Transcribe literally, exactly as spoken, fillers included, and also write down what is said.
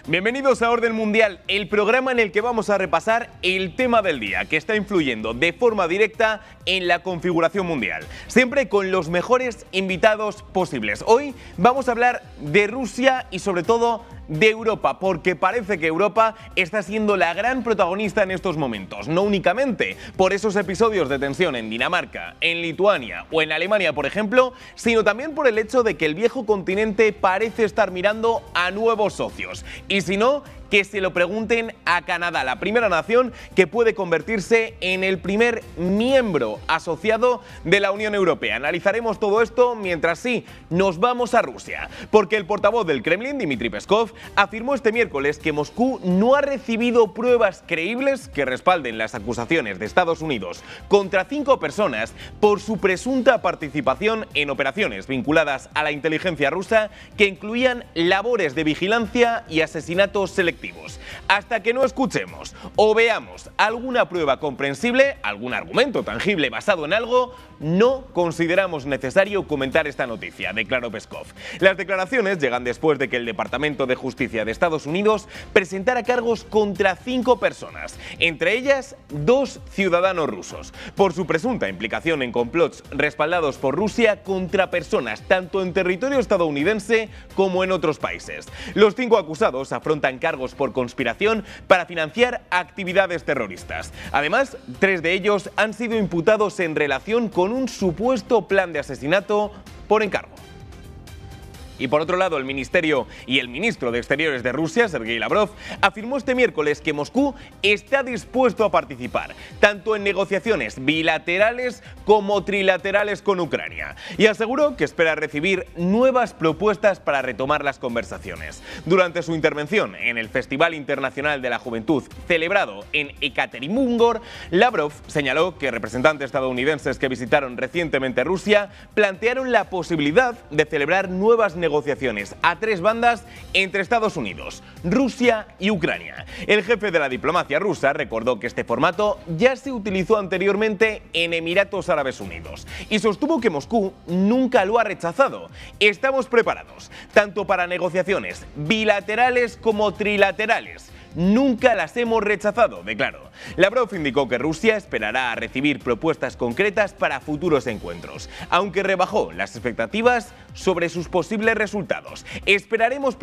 Bienvenidos a Orden Mundial, el programa en el que vamos a repasar el tema del día que está influyendo de forma directa en la configuración mundial, siempre con los mejores invitados posibles. Hoy vamos a hablar de Rusia y sobre todo de Europa, porque parece que Europa está siendo la gran protagonista en estos momentos, no únicamente por esos episodios de tensión en Dinamarca, en Lituania o en Alemania, por ejemplo, sino también por el hecho de que el viejo continente parece estar mirando a nuevos socios. Y si no, que se lo pregunten a Canadá, la primera nación que puede convertirse en el primer miembro asociado de la Unión Europea. Analizaremos todo esto mientras sí nos vamos a Rusia, porque el portavoz del Kremlin, Dmitry Peskov, afirmó este miércoles que Moscú no ha recibido pruebas creíbles que respalden las acusaciones de Estados Unidos contra cinco personas por su presunta participación en operaciones vinculadas a la inteligencia rusa que incluían labores de vigilancia y asesinatos selectivos. Hasta que no escuchemos o veamos alguna prueba comprensible, algún argumento tangible basado en algo, no consideramos necesario comentar esta noticia, declaró Peskov. Las declaraciones llegan después de que el Departamento de Justicia de Estados Unidos presentara cargos contra cinco personas, entre ellas dos ciudadanos rusos, por su presunta implicación en complots respaldados por Rusia contra personas tanto en territorio estadounidense como en otros países. Los cinco acusados afrontan cargos por conspiración para financiar actividades terroristas. Además, tres de ellos han sido imputados en relación con un supuesto plan de asesinato por encargo. Y por otro lado, el Ministerio y el ministro de Exteriores de Rusia, Sergei Lavrov, afirmó este miércoles que Moscú está dispuesto a participar tanto en negociaciones bilaterales como trilaterales con Ucrania, y aseguró que espera recibir nuevas propuestas para retomar las conversaciones. Durante su intervención en el Festival Internacional de la Juventud celebrado en Ekaterimburgo, Lavrov señaló que representantes estadounidenses que visitaron recientemente Rusia plantearon la posibilidad de celebrar nuevas negociaciones negociaciones a tres bandas entre Estados Unidos, Rusia y Ucrania. El jefe de la diplomacia rusa recordó que este formato ya se utilizó anteriormente en Emiratos Árabes Unidos y sostuvo que Moscú nunca lo ha rechazado. Estamos preparados, tanto para negociaciones bilaterales como trilaterales. Nunca las hemos rechazado, declaró. Lavrov indicó que Rusia esperará a recibir propuestas concretas para futuros encuentros, aunque rebajó las expectativas sobre sus posibles resultados. Esperaremos